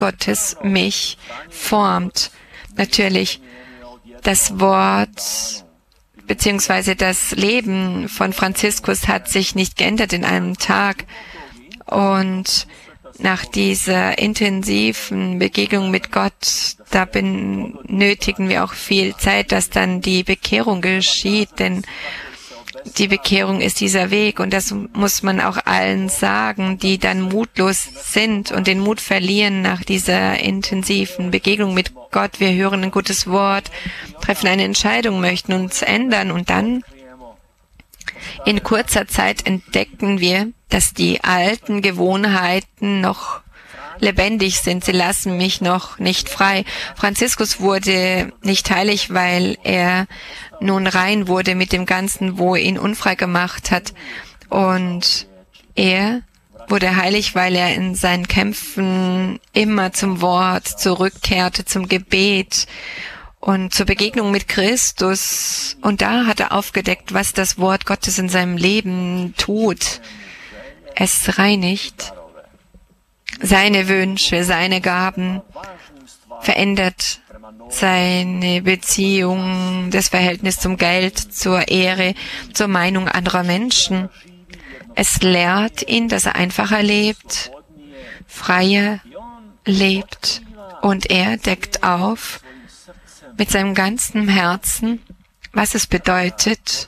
Gottes mich formt. Natürlich, das Wort beziehungsweise das Leben von Franziskus hat sich nicht geändert in einem Tag. Und nach dieser intensiven Begegnung mit Gott, da benötigen wir auch viel Zeit, dass dann die Bekehrung geschieht, denn die Bekehrung ist dieser Weg und das muss man auch allen sagen, die dann mutlos sind und den Mut verlieren nach dieser intensiven Begegnung mit Gott. Wir hören ein gutes Wort, treffen eine Entscheidung, möchten uns ändern und dann in kurzer Zeit entdecken wir, dass die alten Gewohnheiten noch lebendig sind. Sie lassen mich noch nicht frei. Franziskus wurde nicht heilig, weil er nun rein wurde mit dem Ganzen, wo ihn unfrei gemacht hat. Und er wurde heilig, weil er in seinen Kämpfen immer zum Wort zurückkehrte, zum Gebet und zur Begegnung mit Christus. Und da hat er aufgedeckt, was das Wort Gottes in seinem Leben tut. Es reinigt seine Wünsche, seine Gaben, verändert seine Beziehung, das Verhältnis zum Geld, zur Ehre, zur Meinung anderer Menschen. Es lehrt ihn, dass er einfacher lebt, freier lebt und er deckt auf mit seinem ganzen Herzen, was es bedeutet,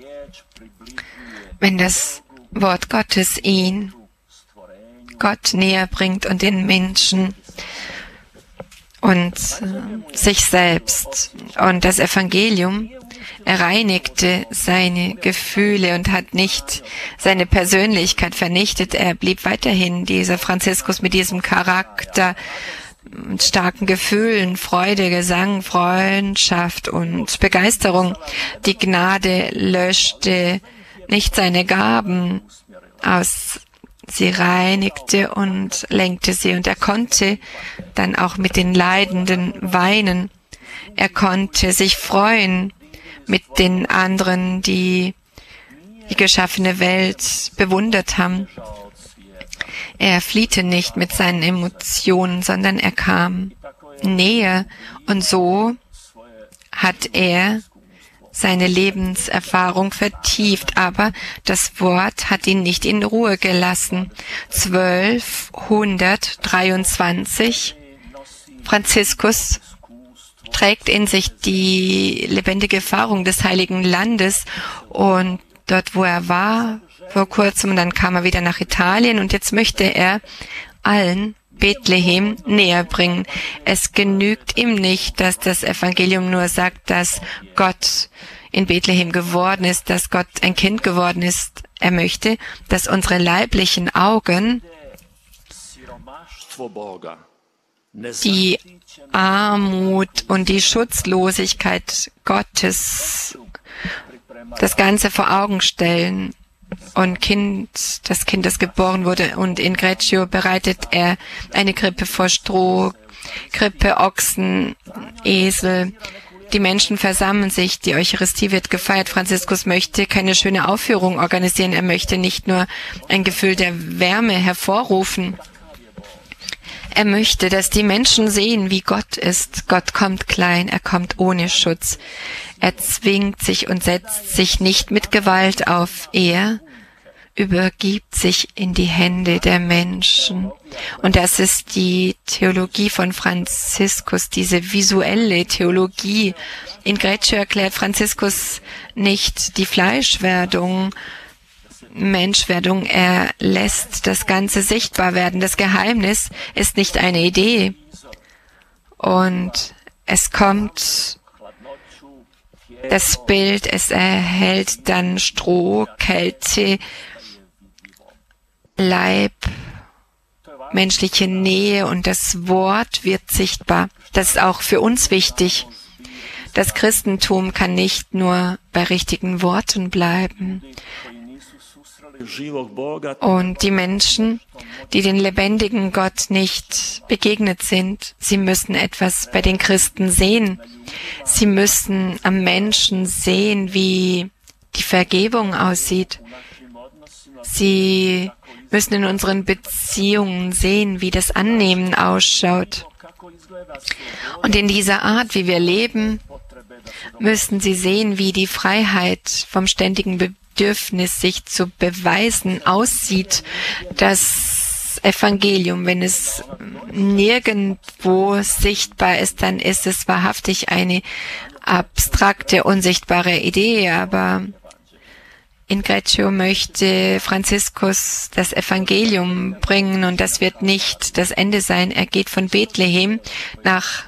wenn das Wort Gottes ihn Gott näher bringt und den Menschen und sich selbst. Und das Evangelium reinigte seine Gefühle und hat nicht seine Persönlichkeit vernichtet. Er blieb weiterhin dieser Franziskus mit diesem Charakter, mit starken Gefühlen, Freude, Gesang, Freundschaft und Begeisterung. Die Gnade löschte nicht seine Gaben aus. Sie reinigte und lenkte sie und er konnte dann auch mit den Leidenden weinen. Er konnte sich freuen mit den anderen, die die geschaffene Welt bewundert haben. Er fliehte nicht mit seinen Emotionen, sondern er kam näher und so hat er seine Lebenserfahrung vertieft, aber das Wort hat ihn nicht in Ruhe gelassen. 1223, Franziskus trägt in sich die lebendige Erfahrung des Heiligen Landes und dort, wo er war vor kurzem, und dann kam er wieder nach Italien und jetzt möchte er allen Bethlehem näher bringen. Es genügt ihm nicht, dass das Evangelium nur sagt, dass Gott in Bethlehem geworden ist, dass Gott ein Kind geworden ist. Er möchte, dass unsere leiblichen Augen die Armut und die Schutzlosigkeit Gottes das Ganze vor Augen stellen. Und das Kind, das geboren wurde, und in Greccio bereitet er eine Krippe vor Stroh, Krippe, Ochsen, Esel. Die Menschen versammeln sich, die Eucharistie wird gefeiert. Franziskus möchte keine schöne Aufführung organisieren. Er möchte nicht nur ein Gefühl der Wärme hervorrufen. Er möchte, dass die Menschen sehen, wie Gott ist. Gott kommt klein, er kommt ohne Schutz. Er zwingt sich und setzt sich nicht mit Gewalt auf. Er übergibt sich in die Hände der Menschen. Und das ist die Theologie von Franziskus, diese visuelle Theologie. In Greccio erklärt Franziskus nicht die Fleischwerdung, Menschwerdung. Er lässt das Ganze sichtbar werden. Das Geheimnis ist nicht eine Idee. Und es kommt das Bild, es erhält dann Stroh, Kälte, Leib, menschliche Nähe und das Wort wird sichtbar. Das ist auch für uns wichtig. Das Christentum kann nicht nur bei richtigen Worten bleiben. Und die Menschen, die den lebendigen Gott nicht begegnet sind, sie müssen etwas bei den Christen sehen. Sie müssen am Menschen sehen, wie die Vergebung aussieht. Sie müssen in unseren Beziehungen sehen, wie das Annehmen ausschaut. Und in dieser Art, wie wir leben, müssen sie sehen, wie die Freiheit vom ständigen Bedürfnis, sich zu beweisen, aussieht. Das Evangelium, wenn es nirgendwo sichtbar ist, dann ist es wahrhaftig eine abstrakte, unsichtbare Idee, aber in Greccio möchte Franziskus das Evangelium bringen und das wird nicht das Ende sein. Er geht von Bethlehem nach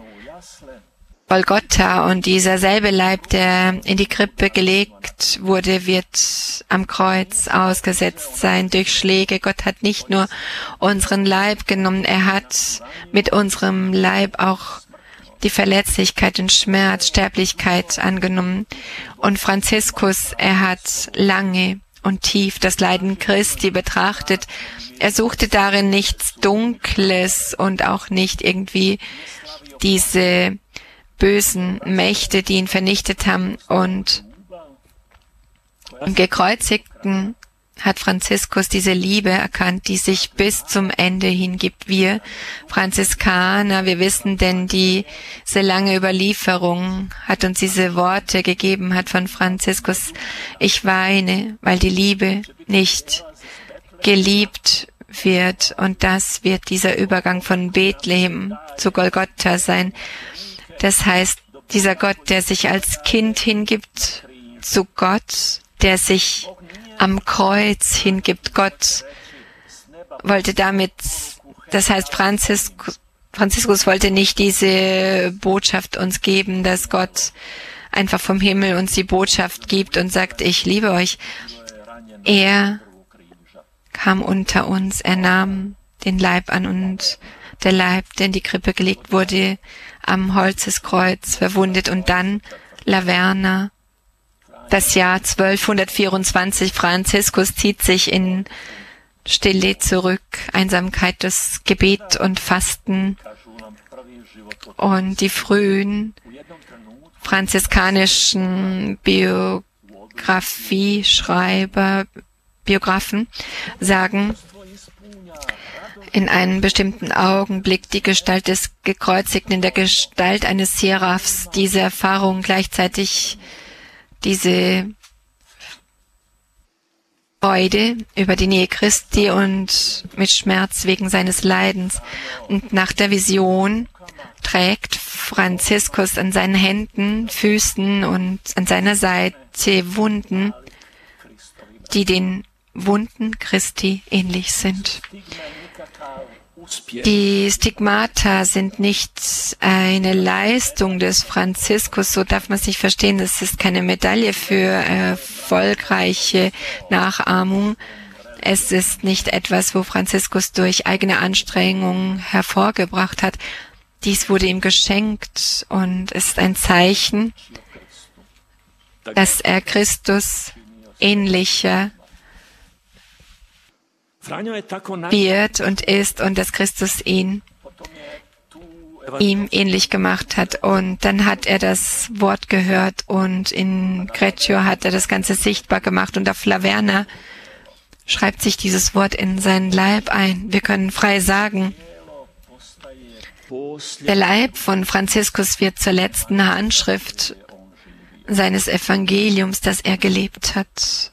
Golgotha und dieser selbe Leib, der in die Krippe gelegt wurde, wird am Kreuz ausgesetzt sein durch Schläge. Gott hat nicht nur unseren Leib genommen, er hat mit unserem Leib auch die Verletzlichkeit und Schmerz, Sterblichkeit angenommen. Und Franziskus, er hat lange und tief das Leiden Christi betrachtet. Er suchte darin nichts Dunkles und auch nicht irgendwie diese bösen Mächte, die ihn vernichtet haben. Und im Gekreuzigten hat Franziskus diese Liebe erkannt, die sich bis zum Ende hingibt. Wir Franziskaner, wir wissen, denn diese lange Überlieferung hat uns diese Worte gegeben, hat von Franziskus: Ich weine, weil die Liebe nicht geliebt wird. Und das wird dieser Übergang von Bethlehem zu Golgotha sein. Das heißt, dieser Gott, der sich als Kind hingibt, zu Gott, der sich am Kreuz hingibt. Gott wollte damit, das heißt, Franziskus wollte nicht diese Botschaft uns geben, dass Gott einfach vom Himmel uns die Botschaft gibt und sagt, ich liebe euch. Er kam unter uns, er nahm den Leib an und der Leib, der in die Krippe gelegt wurde, am Holzeskreuz verwundet und dann Laverna. Das Jahr 1224, Franziskus zieht sich in Stille zurück, Einsamkeit, das Gebet und Fasten. Und die frühen franziskanischen Biografen sagen, in einem bestimmten Augenblick die Gestalt des Gekreuzigten in der Gestalt eines Seraphs, diese Erfahrung gleichzeitig diese Freude über die Nähe Christi und mit Schmerz wegen seines Leidens. Und nach der Vision trägt Franziskus an seinen Händen, Füßen und an seiner Seite Wunden, die den Wunden Christi ähnlich sind. Die Stigmata sind nicht eine Leistung des Franziskus, so darf man es nicht verstehen. Das ist keine Medaille für erfolgreiche Nachahmung. Es ist nicht etwas, wo Franziskus durch eigene Anstrengung hervorgebracht hat. Dies wurde ihm geschenkt und ist ein Zeichen, dass er Christus ähnlicher wird und ist und dass Christus ihm ähnlich gemacht hat. Und dann hat er das Wort gehört und in Greccio hat er das Ganze sichtbar gemacht und auf Laverna schreibt sich dieses Wort in seinen Leib ein. Wir können frei sagen, der Leib von Franziskus wird zur letzten Handschrift seines Evangeliums, das er gelebt hat.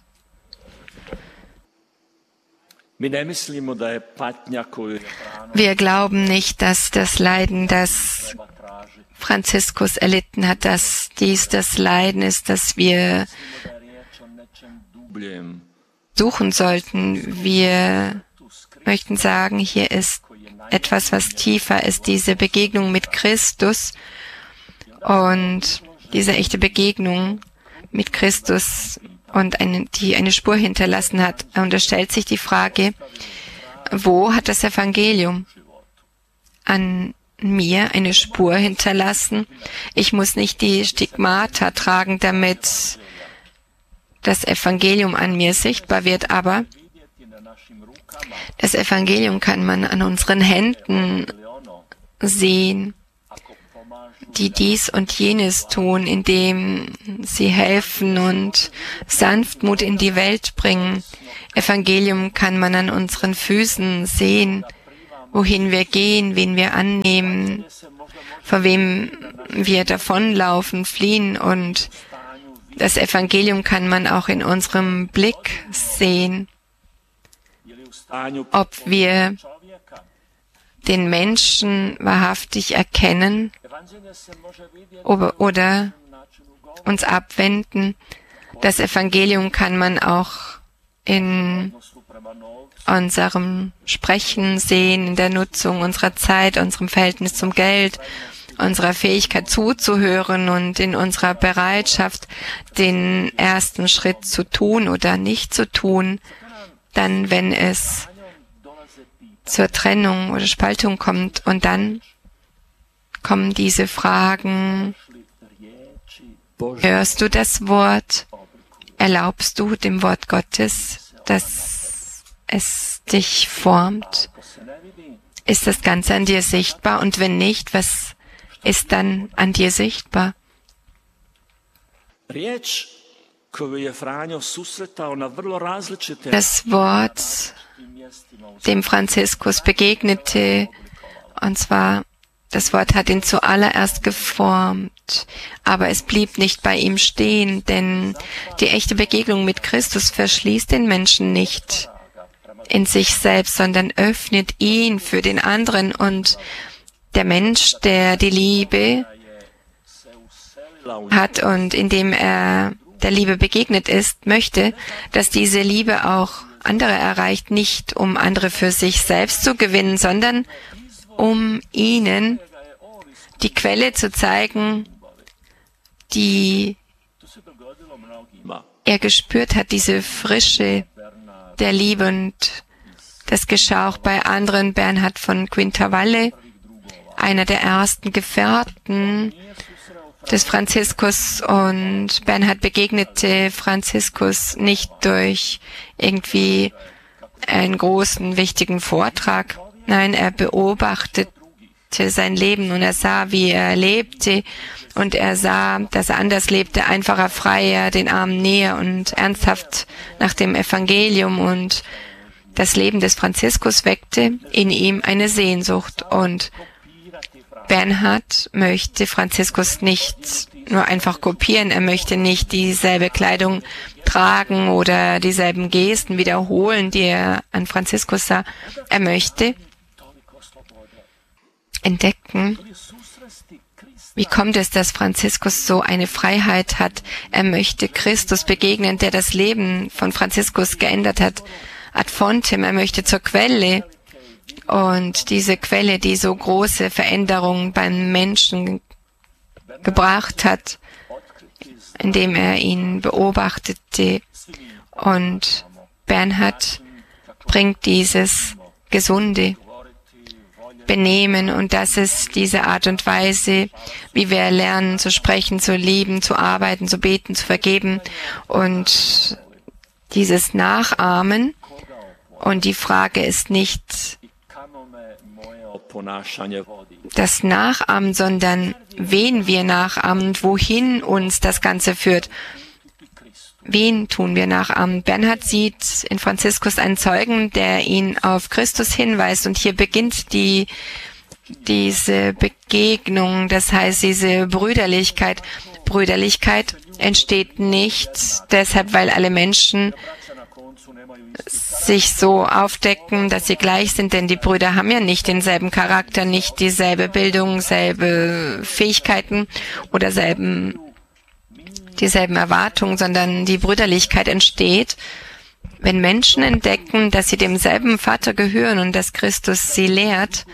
Wir glauben nicht, dass das Leiden, das Franziskus erlitten hat, dass dies das Leiden ist, das wir suchen sollten. Wir möchten sagen, hier ist etwas, was tiefer ist, diese Begegnung mit Christus und diese echte Begegnung mit Christus und die eine Spur hinterlassen hat. Und es stellt sich die Frage, wo hat das Evangelium an mir eine Spur hinterlassen? Ich muss nicht die Stigmata tragen, damit das Evangelium an mir sichtbar wird, aber das Evangelium kann man an unseren Händen sehen, die dies und jenes tun, indem sie helfen und Sanftmut in die Welt bringen. Evangelium kann man an unseren Füßen sehen, wohin wir gehen, wen wir annehmen, vor wem wir davonlaufen, fliehen. Und das Evangelium kann man auch in unserem Blick sehen, ob wir den Menschen wahrhaftig erkennen oder uns abwenden. Das Evangelium kann man auch in unserem Sprechen sehen, in der Nutzung unserer Zeit, unserem Verhältnis zum Geld, unserer Fähigkeit zuzuhören und in unserer Bereitschaft, den ersten Schritt zu tun oder nicht zu tun, dann, wenn es zur Trennung oder Spaltung kommt. Und dann kommen diese Fragen: Hörst du das Wort? Erlaubst du dem Wort Gottes, dass es dich formt? Ist das Ganze an dir sichtbar? Und wenn nicht, was ist dann an dir sichtbar? Das Wort, dem Franziskus begegnete, und zwar, das Wort hat ihn zuallererst geformt, aber es blieb nicht bei ihm stehen, denn die echte Begegnung mit Christus verschließt den Menschen nicht in sich selbst, sondern öffnet ihn für den anderen. Und der Mensch, der die Liebe hat und indem er der Liebe begegnet ist, möchte, dass diese Liebe auch andere erreicht, nicht um andere für sich selbst zu gewinnen, sondern um ihnen die Quelle zu zeigen, die er gespürt hat, diese Frische der Liebe. Und das geschah auch bei anderen. Bernhard von Quintavalle, einer der ersten Gefährten des Franziskus, und Bernhard begegnete Franziskus nicht durch irgendwie einen großen, wichtigen Vortrag. Nein, er beobachtete sein Leben und er sah, wie er lebte, und er sah, dass er anders lebte, einfacher, freier, den Armen näher und ernsthaft nach dem Evangelium. Und das Leben des Franziskus weckte in ihm eine Sehnsucht. Und Bernhard möchte Franziskus nicht nur einfach kopieren. Er möchte nicht dieselbe Kleidung tragen oder dieselben Gesten wiederholen, die er an Franziskus sah. Er möchte entdecken, wie kommt es, dass Franziskus so eine Freiheit hat. Er möchte Christus begegnen, der das Leben von Franziskus geändert hat. Ad fontem, er möchte zur Quelle. Und diese Quelle, die so große Veränderungen beim Menschen gebracht hat, indem er ihn beobachtete. Und Bernhard bringt dieses gesunde Benehmen, und das ist diese Art und Weise, wie wir lernen zu sprechen, zu lieben, zu arbeiten, zu beten, zu vergeben, und dieses Nachahmen. Und die Frage ist nicht das Nachahmen, sondern wen wir nachahmen und wohin uns das Ganze führt. Wen tun wir nachahmen? Bernhard sieht in Franziskus einen Zeugen, der ihn auf Christus hinweist. Und hier beginnt diese Begegnung, das heißt diese Brüderlichkeit. Brüderlichkeit entsteht nicht deshalb, weil alle Menschen sich so aufdecken, dass sie gleich sind, denn die Brüder haben ja nicht denselben Charakter, nicht dieselbe Bildung, selbe Fähigkeiten oder dieselben Erwartungen, sondern die Brüderlichkeit entsteht, wenn Menschen entdecken, dass sie demselben Vater gehören und dass Christus sie lehrt,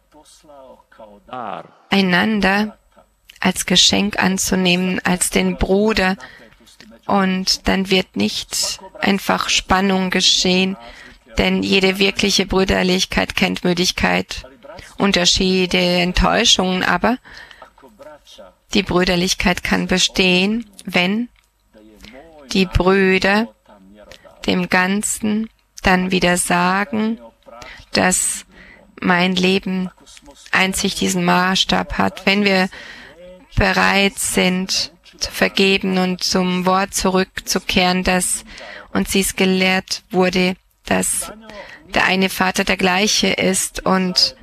einander als Geschenk anzunehmen, als den Bruder. Und dann wird nicht einfach Spannung geschehen, denn jede wirkliche Brüderlichkeit kennt Müdigkeit, Unterschiede, Enttäuschungen, aber die Brüderlichkeit kann bestehen, wenn die Brüder dem Ganzen dann wieder sagen, dass mein Leben einzig diesen Maßstab hat. Wenn wir bereit sind, zu vergeben und zum Wort zurückzukehren, dass uns dies gelehrt wurde, dass der eine Vater der gleiche ist, und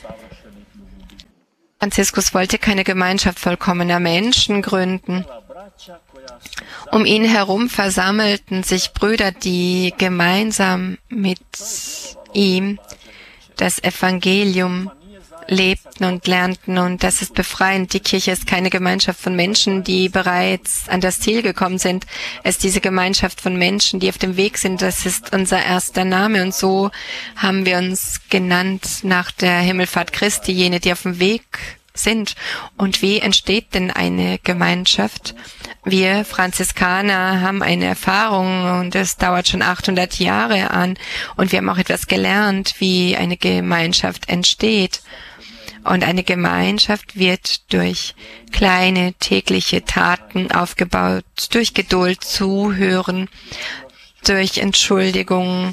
Franziskus wollte keine Gemeinschaft vollkommener Menschen gründen. Um ihn herum versammelten sich Brüder, die gemeinsam mit ihm das Evangelium lebten und lernten, und das ist befreiend. Die Kirche ist keine Gemeinschaft von Menschen, die bereits an das Ziel gekommen sind. Es ist diese Gemeinschaft von Menschen, die auf dem Weg sind. Das ist unser erster Name, und so haben wir uns genannt nach der Himmelfahrt Christi, jene, die auf dem Weg sind. Und wie entsteht denn eine Gemeinschaft? Wir Franziskaner haben eine Erfahrung, und es dauert schon 800 Jahre an, und wir haben auch etwas gelernt, wie eine Gemeinschaft entsteht. Und eine Gemeinschaft wird durch kleine tägliche Taten aufgebaut, durch Geduld, Zuhören, durch Entschuldigung,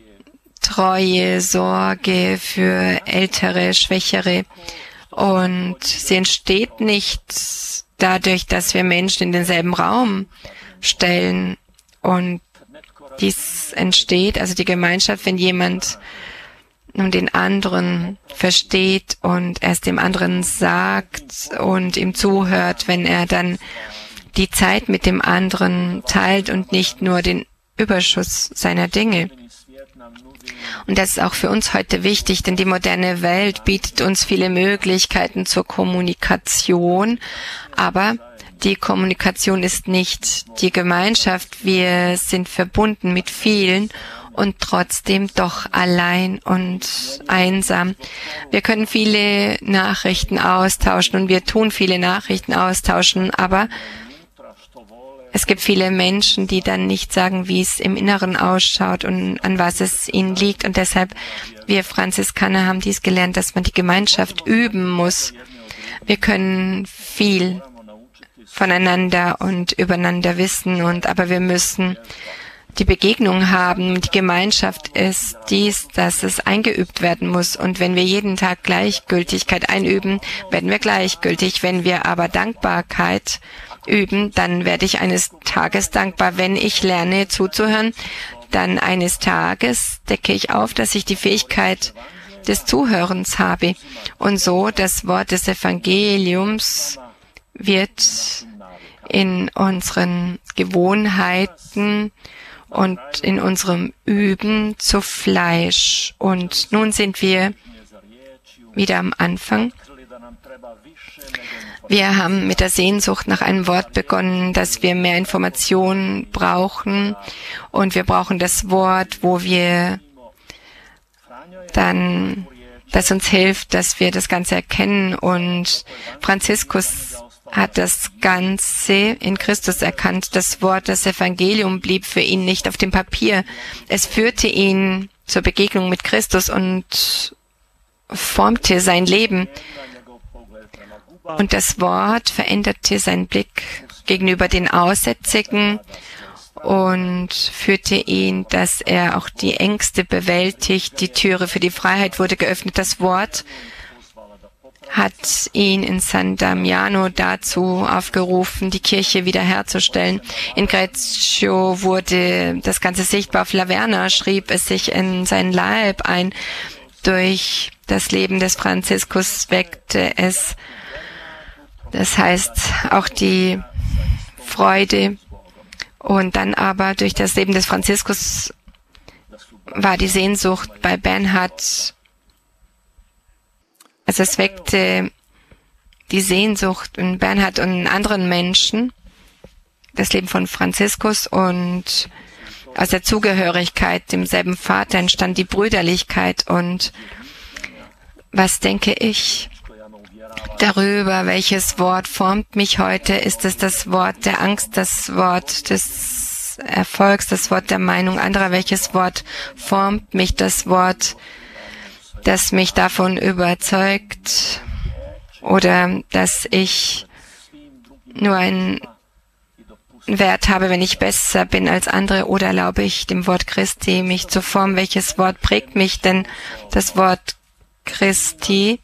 Treue, Sorge für Ältere, Schwächere. Und sie entsteht nicht dadurch, dass wir Menschen in denselben Raum stellen. Und dies entsteht, also die Gemeinschaft, wenn jemand nun den anderen versteht und es dem anderen sagt und ihm zuhört, wenn er dann die Zeit mit dem anderen teilt und nicht nur den Überschuss seiner Dinge. Und das ist auch für uns heute wichtig, denn die moderne Welt bietet uns viele Möglichkeiten zur Kommunikation, aber die Kommunikation ist nicht die Gemeinschaft. Wir sind verbunden mit vielen und trotzdem doch allein und einsam. Wir können viele Nachrichten austauschen, und wir tun viele Nachrichten austauschen, aber es gibt viele Menschen, die dann nicht sagen, wie es im Inneren ausschaut und an was es ihnen liegt. Und deshalb, wir Franziskaner haben dies gelernt, dass man die Gemeinschaft üben muss. Wir können viel voneinander und übereinander wissen, aber wir müssen die Begegnung haben. Die Gemeinschaft ist dies, dass es eingeübt werden muss. Und wenn wir jeden Tag Gleichgültigkeit einüben, werden wir gleichgültig. Wenn wir aber Dankbarkeit üben, dann werde ich eines Tages dankbar. Wenn ich lerne zuzuhören, dann eines Tages decke ich auf, dass ich die Fähigkeit des Zuhörens habe. Und so das Wort des Evangeliums wird in unseren Gewohnheiten und in unserem Üben zu Fleisch. Und nun sind wir wieder am Anfang. Wir haben mit der Sehnsucht nach einem Wort begonnen, dass wir mehr Informationen brauchen. Und wir brauchen das Wort, wo wir dann, das uns hilft, dass wir das Ganze erkennen. Und Franziskus hat das Ganze in Christus erkannt. Das Wort, das Evangelium blieb für ihn nicht auf dem Papier. Es führte ihn zur Begegnung mit Christus und formte sein Leben. Und das Wort veränderte seinen Blick gegenüber den Aussätzigen und führte ihn, dass er auch die Ängste bewältigt. Die Türe für die Freiheit wurde geöffnet. Das Wort hat ihn in San Damiano dazu aufgerufen, die Kirche wiederherzustellen. In Greccio wurde das Ganze sichtbar. Auf Laverna schrieb es sich in seinen Leib ein. Durch das Leben des Franziskus weckte es, das heißt auch die Freude. Und dann aber durch das Leben des Franziskus war die Sehnsucht bei Bernhard. Also es weckte die Sehnsucht in Bernhard und in anderen Menschen, das Leben von Franziskus, und aus der Zugehörigkeit demselben Vater entstand die Brüderlichkeit. Und was denke ich darüber, welches Wort formt mich heute? Ist es das Wort der Angst, das Wort des Erfolgs, das Wort der Meinung anderer? Welches Wort formt mich? Das Wort, das mich davon überzeugt, oder dass ich nur einen Wert habe, wenn ich besser bin als andere, oder erlaube ich dem Wort Christi, mich zu formen? Welches Wort prägt mich? Denn das Wort Christi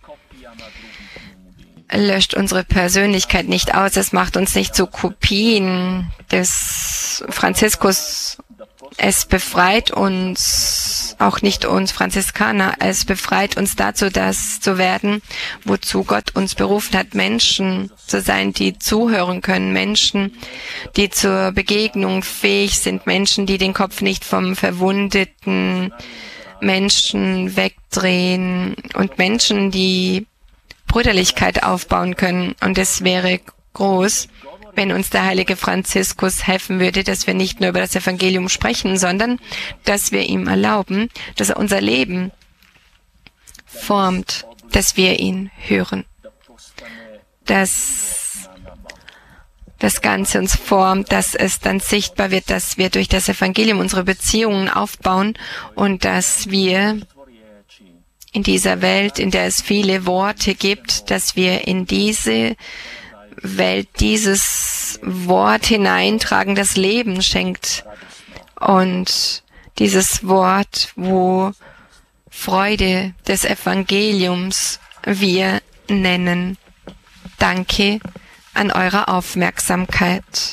löscht unsere Persönlichkeit nicht aus. Es macht uns nicht zu Kopien des Franziskus. Es befreit uns, auch nicht uns Franziskaner, es befreit uns dazu, das zu werden, wozu Gott uns berufen hat, Menschen zu sein, die zuhören können, Menschen, die zur Begegnung fähig sind, Menschen, die den Kopf nicht vom verwundeten Menschen wegdrehen und Menschen, die Brüderlichkeit aufbauen können. Und es wäre groß, wenn uns der heilige Franziskus helfen würde, dass wir nicht nur über das Evangelium sprechen, sondern dass wir ihm erlauben, dass er unser Leben formt, dass wir ihn hören, dass das Ganze uns formt, dass es dann sichtbar wird, dass wir durch das Evangelium unsere Beziehungen aufbauen und dass wir in dieser Welt, in der es viele Worte gibt, dass wir in diese Welt dieses Wort hineintragen, das Leben schenkt. Und dieses Wort, wo Freude des Evangeliums wir nennen. Danke an eurer Aufmerksamkeit.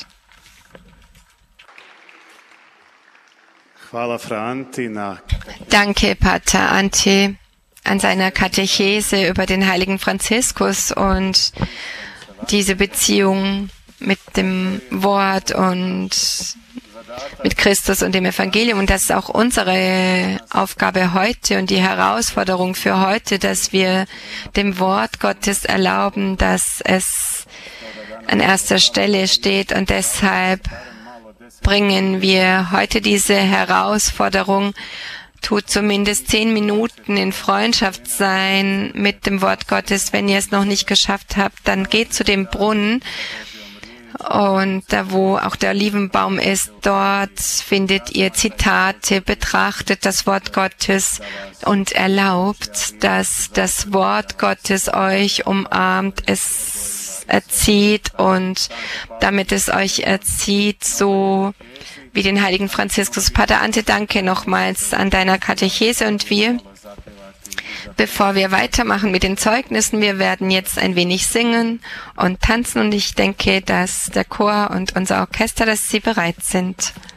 Danke, Pater Ante, an seiner Katechese über den heiligen Franziskus und diese Beziehung mit dem Wort und mit Christus und dem Evangelium. Und das ist auch unsere Aufgabe heute und die Herausforderung für heute, dass wir dem Wort Gottes erlauben, dass es an erster Stelle steht. Und deshalb bringen wir heute diese Herausforderung, tut zumindest 10 Minuten in Freundschaft sein mit dem Wort Gottes. Wenn ihr es noch nicht geschafft habt, dann geht zu dem Brunnen. Und da, wo auch der Olivenbaum ist, dort findet ihr Zitate, betrachtet das Wort Gottes und erlaubt, dass das Wort Gottes euch umarmt, es erzieht und damit es euch erzieht, so wie den heiligen Franziskus. Pater Ante, danke nochmals an deiner Katechese und bevor wir weitermachen mit den Zeugnissen, wir werden jetzt ein wenig singen und tanzen und ich denke, dass der Chor und unser Orchester, dass sie bereit sind.